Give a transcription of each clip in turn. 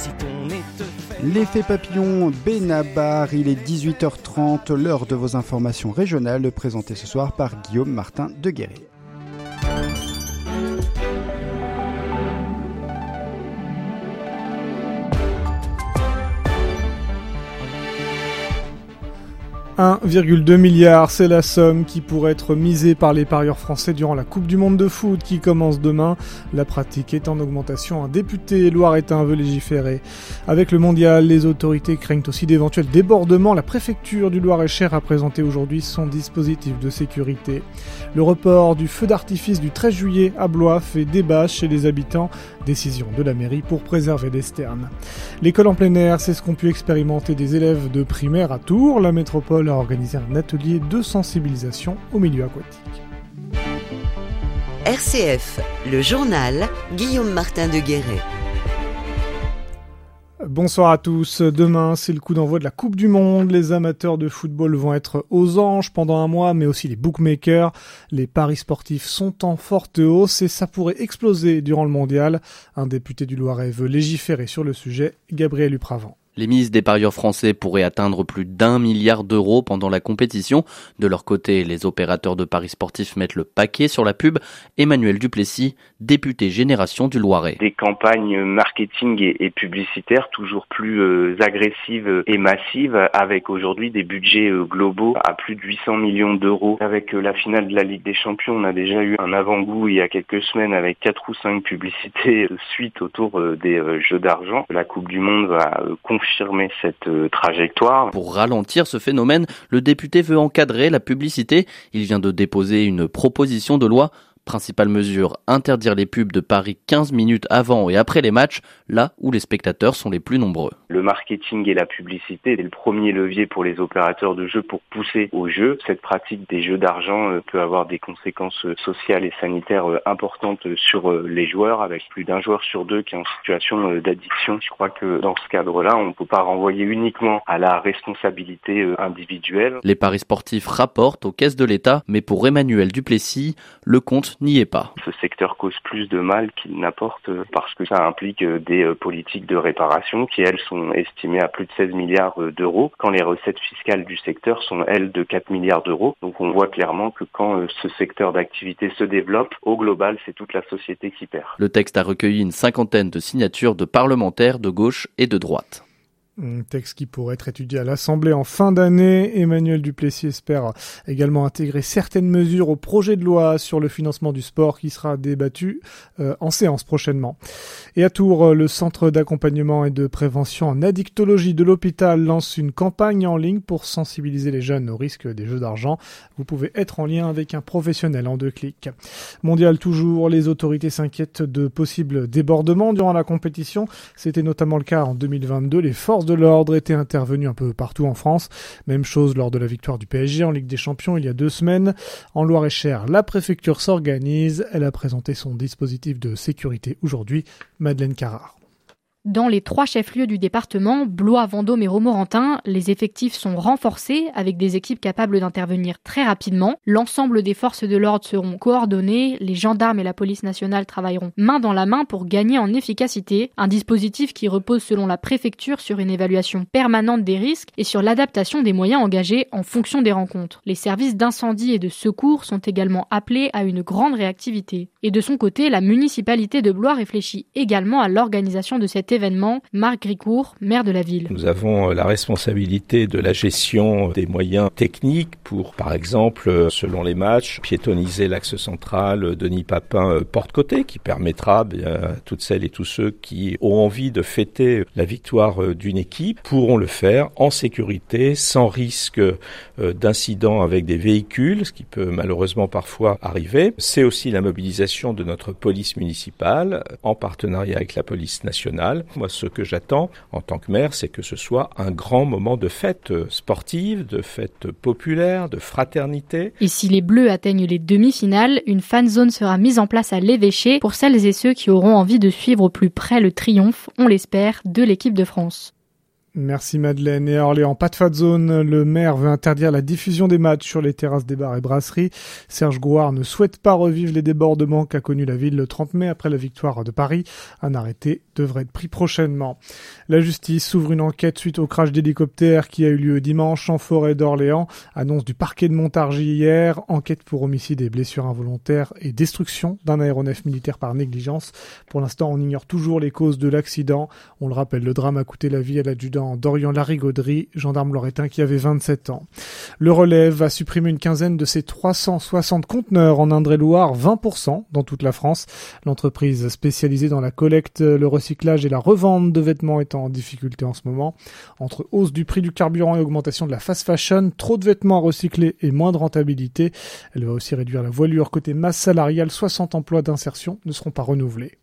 L'effet papillon Benabar, il est 18h30, l'heure de vos informations régionales présentées ce soir par Guillaume Martin de Guéret. « 1,2 milliard, c'est la somme qui pourrait être misée par les parieurs français durant la Coupe du Monde de foot qui commence demain. La pratique est en augmentation. Un député loiretain veut légiférer. Avec le mondial, les autorités craignent aussi d'éventuels débordements. La préfecture du Loir-et-Cher a présenté aujourd'hui son dispositif de sécurité. Le report du feu d'artifice du 13 juillet à Blois fait débat chez les habitants. Décision de la mairie pour préserver les sternes. L'école en plein air, c'est ce qu'ont pu expérimenter des élèves de primaire à Tours. La métropole a organisé un atelier de sensibilisation au milieu aquatique. RCF, le journal, Guillaume Martin de Guéret. Bonsoir à tous. Demain, c'est le coup d'envoi de la Coupe du Monde. Les amateurs de football vont être aux anges pendant un mois, mais aussi les bookmakers. Les paris sportifs sont en forte hausse et ça pourrait exploser durant le mondial. Un député du Loiret veut légiférer sur le sujet, Gabriel Upravant. Les mises des parieurs français pourraient atteindre plus d'1 milliard d'euros pendant la compétition. De leur côté, les opérateurs de paris sportifs mettent le paquet sur la pub. Emmanuel Duplessis, député Génération du Loiret. Des campagnes marketing et publicitaires toujours plus agressives et massives, avec aujourd'hui des budgets globaux à plus de 800 millions d'euros. Avec la finale de la Ligue des Champions, on a déjà eu un avant-goût il y a quelques semaines avec 4 ou 5 publicités de suite autour des jeux d'argent. La Coupe du Monde va confirmer cette trajectoire. Pour ralentir ce phénomène, le député veut encadrer la publicité. Il vient de déposer une proposition de loi. Principale mesure, interdire les pubs de paris 15 minutes avant et après les matchs, là où les spectateurs sont les plus nombreux. Le marketing et la publicité est le premier levier pour les opérateurs de jeux pour pousser au jeu. Cette pratique des jeux d'argent peut avoir des conséquences sociales et sanitaires importantes sur les joueurs, avec plus d'un joueur sur deux qui est en situation d'addiction. Je crois que dans ce cadre-là, on ne peut pas renvoyer uniquement à la responsabilité individuelle. Les paris sportifs rapportent aux caisses de l'État, mais pour Emmanuel Duplessis, le compte n'y est pas. Ce secteur cause plus de mal qu'il n'apporte parce que ça implique des politiques de réparation qui, elles, sont estimées à plus de 16 milliards d'euros, quand les recettes fiscales du secteur sont, elles, de 4 milliards d'euros. Donc on voit clairement que quand ce secteur d'activité se développe, au global, c'est toute la société qui perd. Le texte a recueilli une 50aine de signatures de parlementaires de gauche et de droite. Un texte qui pourrait être étudié à l'Assemblée en fin d'année. Emmanuel Duplessis espère également intégrer certaines mesures au projet de loi sur le financement du sport qui sera débattu en séance prochainement. Et à Tours, le centre d'accompagnement et de prévention en addictologie de l'hôpital lance une campagne en ligne pour sensibiliser les jeunes au risque des jeux d'argent. Vous pouvez être en lien avec un professionnel en 2 clics. Mondial toujours, les autorités s'inquiètent de possibles débordements durant la compétition. C'était notamment le cas en 2022. Les forces de l'ordre étaient intervenues un peu partout en France. Même chose lors de la victoire du PSG en Ligue des Champions il y a 2 semaines. En Loir-et-Cher, la préfecture s'organise. Elle a présenté son dispositif de sécurité aujourd'hui. Madeleine Carrard. Dans les 3 chefs-lieux du département, Blois, Vendôme et Romorantin, les effectifs sont renforcés avec des équipes capables d'intervenir très rapidement. L'ensemble des forces de l'ordre seront coordonnées, les gendarmes et la police nationale travailleront main dans la main pour gagner en efficacité. Un dispositif qui repose selon la préfecture sur une évaluation permanente des risques et sur l'adaptation des moyens engagés en fonction des rencontres. Les services d'incendie et de secours sont également appelés à une grande réactivité. Et de son côté, la municipalité de Blois réfléchit également à l'organisation de cet événement. Marc Gricourt, maire de la ville. Nous avons la responsabilité de la gestion des moyens techniques pour, par exemple, selon les matchs, piétoniser l'axe central Denis Papin Porte-Côté, qui permettra à toutes celles et tous ceux qui ont envie de fêter la victoire d'une équipe pourront le faire en sécurité, sans risque d'incident avec des véhicules, ce qui peut malheureusement parfois arriver. C'est aussi la mobilisation de notre police municipale en partenariat avec la police nationale. Moi, ce que j'attends en tant que maire, c'est que ce soit un grand moment de fête sportive, de fête populaire, de fraternité. Et si les Bleus atteignent les demi-finales, une fan zone sera mise en place à l'évêché pour celles et ceux qui auront envie de suivre au plus près le triomphe, on l'espère, de l'équipe de France. Merci Madeleine. Et à Orléans, pas de fat zone. Le maire veut interdire la diffusion des matchs sur les terrasses des bars et brasseries. Serge Gouard ne souhaite pas revivre les débordements qu'a connus la ville le 30 mai après la victoire de Paris. Un arrêté devrait être pris prochainement. La justice ouvre une enquête suite au crash d'hélicoptère qui a eu lieu dimanche en forêt d'Orléans. Annonce du parquet de Montargis hier. Enquête pour homicide et blessures involontaires et destruction d'un aéronef militaire par négligence. Pour l'instant, on ignore toujours les causes de l'accident. On le rappelle, le drame a coûté la vie à l'adjudant Dorian Larigauderie, gendarme loretain qui avait 27 ans. Le Relève va supprimer une quinzaine de ses 360 conteneurs en Indre-et-Loire, 20% dans toute la France. L'entreprise spécialisée dans la collecte, le recyclage et la revente de vêtements est en difficulté en ce moment. Entre hausse du prix du carburant et augmentation de la fast fashion, trop de vêtements à recycler et moins de rentabilité. Elle va aussi réduire la voilure. Côté masse salariale, 60 emplois d'insertion ne seront pas renouvelés.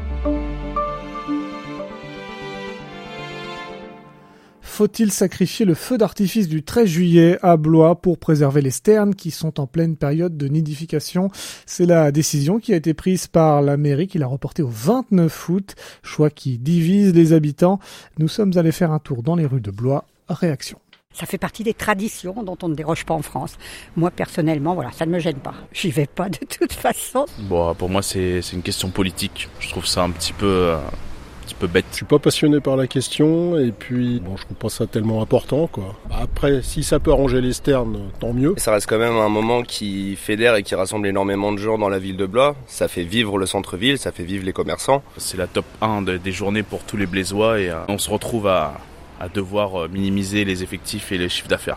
Faut-il sacrifier le feu d'artifice du 13 juillet à Blois pour préserver les sternes qui sont en pleine période de nidification? C'est la décision qui a été prise par la mairie qui l'a reportée au 29 août, choix qui divise les habitants. Nous sommes allés faire un tour dans les rues de Blois. Réaction. Ça fait partie des traditions dont on ne déroge pas en France. Moi, personnellement, voilà, ça ne me gêne pas. J'y vais pas de toute façon. Bon, pour moi, c'est une question politique. Je trouve ça un petit peu bête. Je suis pas passionné par la question et puis je trouve pas ça tellement important quoi. Après, si ça peut arranger les sternes, tant mieux. Ça reste quand même un moment qui fédère et qui rassemble énormément de gens dans la ville de Blois. Ça fait vivre le centre-ville, ça fait vivre les commerçants. C'est la top 1 des journées pour tous les Blésois et on se retrouve à devoir minimiser les effectifs et les chiffres d'affaires.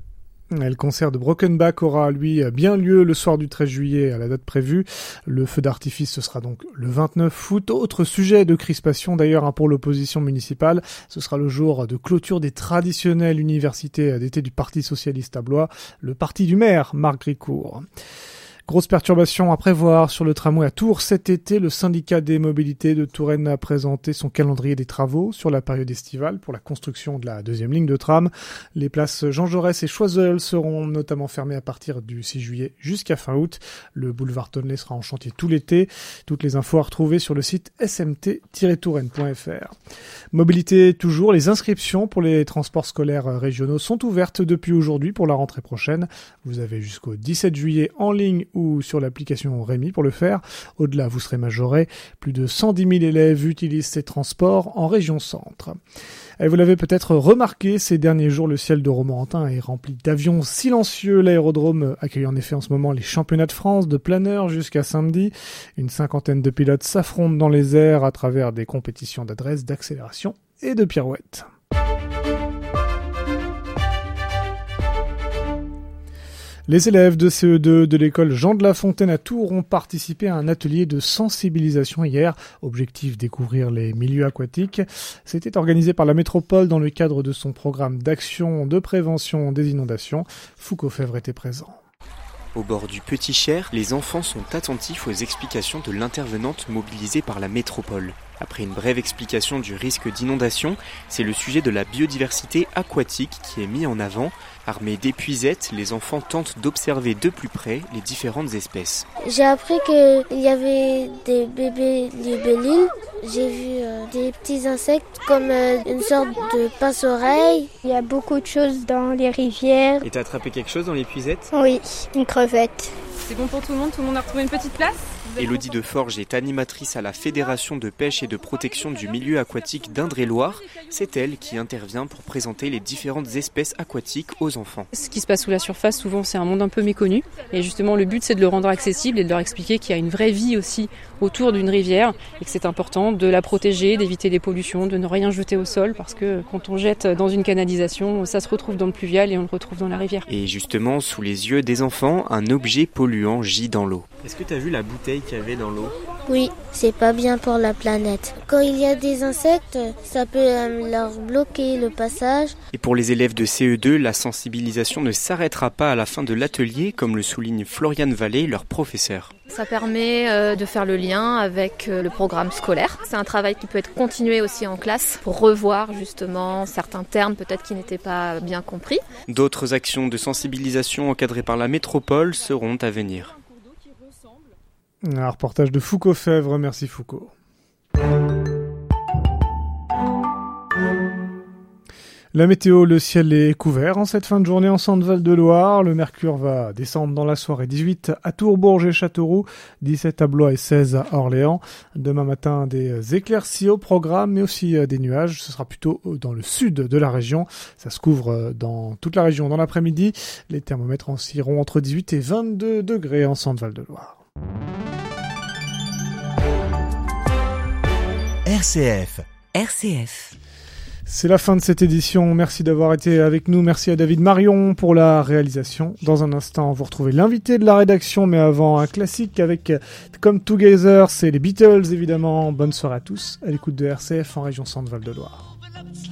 Le concert de Brokenbach aura, lui, bien lieu le soir du 13 juillet à la date prévue. Le feu d'artifice, ce sera donc le 29 août. Autre sujet de crispation d'ailleurs pour l'opposition municipale, ce sera le jour de clôture des traditionnelles universités d'été du Parti socialiste à Blois, le parti du maire, Marc Gricourt. Grosse perturbation à prévoir sur le tramway à Tours cet été. Le syndicat des mobilités de Touraine a présenté son calendrier des travaux sur la période estivale pour la construction de la deuxième ligne de tram. Les places Jean Jaurès et Choiseul seront notamment fermées à partir du 6 juillet jusqu'à fin août. Le boulevard Tonnelet sera en chantier tout l'été. Toutes les infos à retrouver sur le site smt-touraine.fr. Mobilité toujours, les inscriptions pour les transports scolaires régionaux sont ouvertes depuis aujourd'hui pour la rentrée prochaine. Vous avez jusqu'au 17 juillet en ligne ou sur l'application Rémi pour le faire. Au-delà, vous serez majoré. Plus de 110 000 élèves utilisent ces transports en région centre. Et vous l'avez peut-être remarqué, ces derniers jours, le ciel de Romorantin est rempli d'avions silencieux. L'aérodrome accueille en effet en ce moment les championnats de France de planeur jusqu'à samedi. Une cinquantaine de pilotes s'affrontent dans les airs à travers des compétitions d'adresse, d'accélération et de pirouettes. Les élèves de CE2 de l'école Jean de La Fontaine à Tours ont participé à un atelier de sensibilisation hier. Objectif, découvrir les milieux aquatiques. C'était organisé par la métropole dans le cadre de son programme d'action de prévention des inondations. Foucault Fèvre était présent. Au bord du Petit Cher, les enfants sont attentifs aux explications de l'intervenante mobilisée par la métropole. Après une brève explication du risque d'inondation, c'est le sujet de la biodiversité aquatique qui est mis en avant. Armés d'épuisettes, les enfants tentent d'observer de plus près les différentes espèces. J'ai appris qu'il y avait des bébés libellules. J'ai vu des petits insectes comme une sorte de pince-oreille. Il y a beaucoup de choses dans les rivières. Et t'as attrapé quelque chose dans l'épuisette ? Oui, une crevette. C'est bon pour tout le monde a retrouvé une petite place ? Élodie Deforge est animatrice à la Fédération de pêche et de protection du milieu aquatique d'Indre-et-Loire. C'est elle qui intervient pour présenter les différentes espèces aquatiques aux enfants. Ce qui se passe sous la surface, souvent, c'est un monde un peu méconnu. Et justement, le but, c'est de le rendre accessible et de leur expliquer qu'il y a une vraie vie aussi autour d'une rivière et que c'est important de la protéger, d'éviter les pollutions, de ne rien jeter au sol parce que quand on jette dans une canalisation, ça se retrouve dans le pluvial et on le retrouve dans la rivière. Et justement, sous les yeux des enfants, un objet polluant gît dans l'eau. Est-ce que tu as vu la bouteille qu'il y avait dans l'eau ? Oui, c'est pas bien pour la planète. Quand il y a des insectes, ça peut leur bloquer le passage. Et pour les élèves de CE2, la sensibilisation ne s'arrêtera pas à la fin de l'atelier, comme le souligne Floriane Vallée, leur professeur. Ça permet de faire le lien avec le programme scolaire. C'est un travail qui peut être continué aussi en classe pour revoir justement certains termes peut-être qui n'étaient pas bien compris. D'autres actions de sensibilisation encadrées par la métropole seront à venir. Un reportage de Foucault Fèvre, merci Foucault. La météo, le ciel est couvert en cette fin de journée en Centre-Val de Loire. Le mercure va descendre dans la soirée. 18 à Tourbourg et Châteauroux, 17 à Blois et 16 à Orléans. Demain matin, des éclaircies au programme, mais aussi des nuages. Ce sera plutôt dans le sud de la région. Ça se couvre dans toute la région dans l'après-midi. Les thermomètres oscilleront entre 18 et 22 degrés en Centre-Val de Loire. RCF. C'est la fin de cette édition. Merci d'avoir été avec nous. Merci à David Marion pour la réalisation. Dans un instant, vous retrouvez l'invité de la rédaction, mais avant, un classique avec Come Together. C'est les Beatles, évidemment. Bonne soirée à tous à l'écoute de RCF en région Centre-Val de Loire.